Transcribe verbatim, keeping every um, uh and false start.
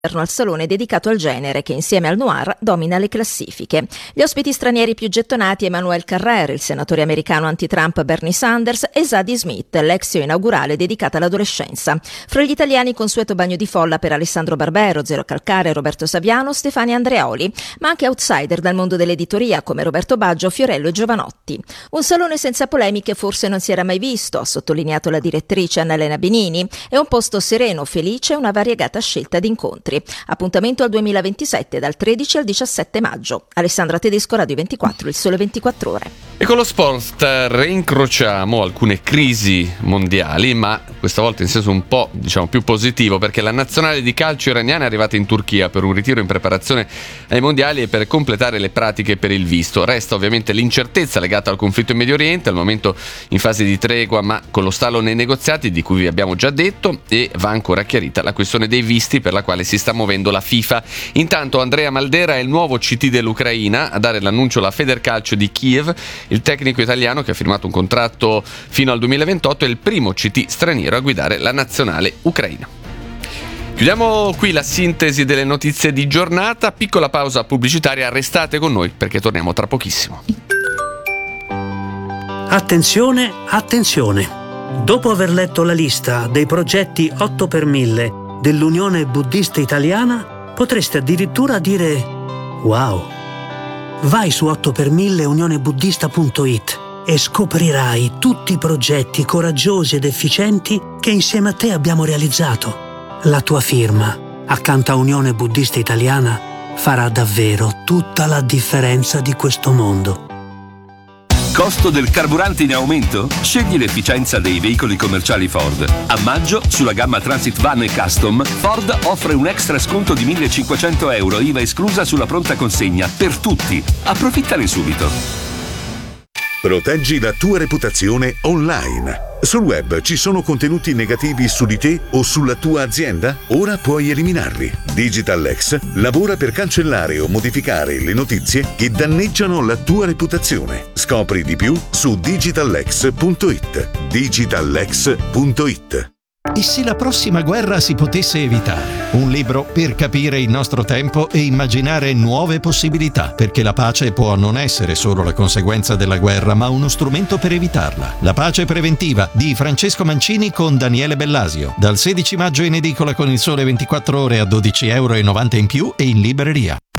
al salone dedicato al genere che insieme al noir domina le classifiche. Gli ospiti stranieri più gettonati: Emmanuel Carrer, il senatore americano anti-Trump Bernie Sanders, e Zadie Smith, l'exio inaugurale dedicata all'adolescenza. Fra gli italiani consueto bagno di folla per Alessandro Barbero, Zero Calcare, Roberto Saviano, Stefania Andreoli, ma anche outsider dal mondo dell'editoria come Roberto Baggio, Fiorello e Giovanotti. Un salone senza polemiche forse non si era mai visto, ha sottolineato la direttrice Annalena Benini. È un posto sereno, felice e una variegata scelta di incontri. Appuntamento al duemilaventisette dal tredici al diciassette maggio. Alessandra Tedesco, Radio ventiquattro, Il Sole ventiquattro Ore. E con lo sport reincrociamo alcune crisi mondiali, ma questa volta in senso un po', diciamo, più positivo, perché la nazionale di calcio iraniana è arrivata in Turchia per un ritiro in preparazione ai mondiali e per completare le pratiche per il visto. Resta ovviamente l'incertezza legata al conflitto in Medio Oriente, al momento in fase di tregua, ma con lo stallo nei negoziati di cui vi abbiamo già detto, e va ancora chiarita la questione dei visti per la quale si sta muovendo la FIFA. Intanto Andrea Maldera è il nuovo C T dell'Ucraina, a dare l'annuncio la Federcalcio di Kiev. Il tecnico italiano, che ha firmato un contratto fino al duemilaventotto, è il primo C T straniero a guidare la nazionale ucraina. Chiudiamo qui la sintesi delle notizie di giornata. Piccola pausa pubblicitaria, restate con noi perché torniamo tra pochissimo. Attenzione, attenzione! Dopo aver letto la lista dei progetti otto per mille dell'Unione Buddista Italiana, potreste addirittura dire wow. Vai su otto per mille unione buddista punto it e scoprirai tutti i progetti coraggiosi ed efficienti che insieme a te abbiamo realizzato. La tua firma, accanto a Unione Buddista Italiana, farà davvero tutta la differenza di questo mondo. Costo del carburante in aumento? Scegli l'efficienza dei veicoli commerciali Ford. A maggio, sulla gamma Transit Van e Custom, Ford offre un extra sconto di millecinquecento euro, I V A esclusa, sulla pronta consegna, per tutti. Approfittane subito. Proteggi la tua reputazione online. Sul web ci sono contenuti negativi su di te o sulla tua azienda? Ora puoi eliminarli. DigitalX lavora per cancellare o modificare le notizie che danneggiano la tua reputazione. Scopri di più su digitalx punto it. digitalx punto it. E se la prossima guerra si potesse evitare? Un libro per capire il nostro tempo e immaginare nuove possibilità, perché la pace può non essere solo la conseguenza della guerra, ma uno strumento per evitarla. La pace preventiva di Francesco Mancini con Daniele Bellasio. Dal sedici maggio in edicola con Il Sole ventiquattro Ore a dodici euro e novanta in più e in libreria.